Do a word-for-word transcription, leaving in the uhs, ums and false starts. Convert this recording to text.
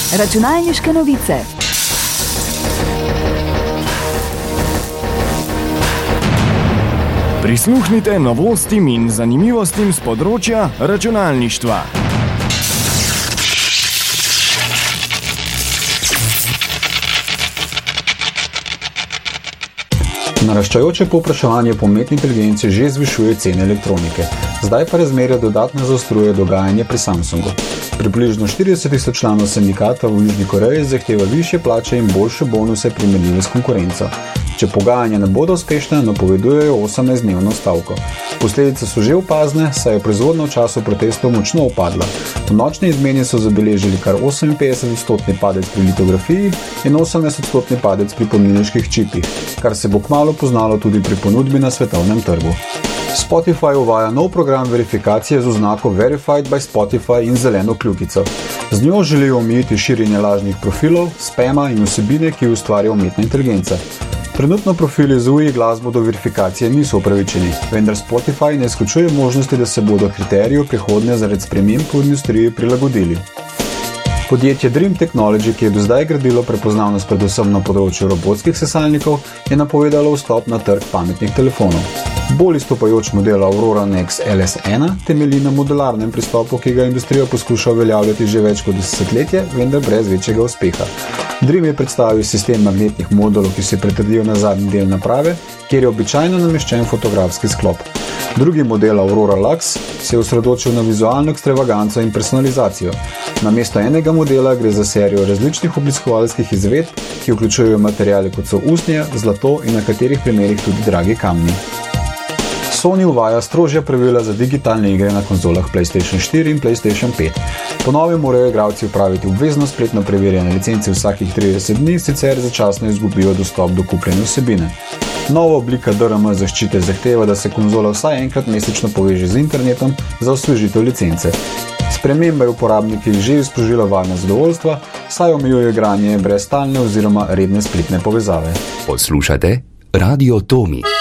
Računalniške novice. Prisluhnite novostim in zanimivostim z področja računalništva. Naraščajoče povpraševanje po umetni inteligenci že zvišuje cene elektronike. Zdaj pa razmerje dodatno zaostruje dogajanje pri Samsungu. Približno štirideset tisoč članov sindikata v Južni Koreji zahteva višje plače in boljše bonuse primerljive s konkurenco. Če pogajanja ne bodo uspešna, napovedujejo osemnajstdnevno stavko. Posledice so že opazne, saj je proizvodnja v času protestov močno upadla. V nočni izmeni so zabeležili kar oseminpetdeset odstotni padec pri litografiji in osemnajst odstotni padec pri pomnilniških čipih, kar se bo kmalu poznalo tudi pri ponudbi na svetovnem trgu. Spotify uvaja nov program verifikacije z oznako Verified by Spotify in zeleno kljukico. Z njo želijo omejiti širjenje lažnih profilov, spama in vsebine, ki ustvarja umetna inteligenca. Trenutno profili z U I glasbo do verifikacije niso upravičeni, vendar Spotify ne izključuje možnosti, da se bodo kriteriji v prihodnje zaradi sprememb v industriji prilagodili. Podjetje Dream Technology, ki je do zdaj gradilo prepoznavnost predvsem na področju robotskih sesalnikov, je napovedalo vstop na trg pametnih telefonov. Bolj izstopajoč model Aurora Nex L S ena temelji na modularnem pristopu, ki ga industrija poskuša uveljavljati že več kot desetletje, vendar brez večjega uspeha. Dream je predstavil sistem magnetnih modulov, ki se pritrdijo na zadnji del naprave, kjer je običajno nameščen fotografski sklop. Drugi model Aurora Lux se je osredotočil na vizualno ekstravaganco in personalizacijo. Namesto enega modela gre za serijo različnih obiskovalskih izvedb, ki vključujejo materiale kot so usnje, zlato in na katerih primerih tudi dragi kamni. Sony uvaja strožja pravila za digitalne igre na konzolah PlayStation štiri in PlayStation pet. Po novem morajo igralci upraviti obvezno spletno preverjanje licence vsakih trideset dni, sicer začasno izgubijo dostop do kupljene vsebine. Nova oblika D R M zaščite zahteva, da se konzola vsaj enkrat mesečno poveže z internetom za osvežitev licence. Sprememba je uporabniki že izprožila valne zadovoljstva, saj omejuje igranje brez stalne oziroma redne spletne povezave. Poslušate Radio Tomi.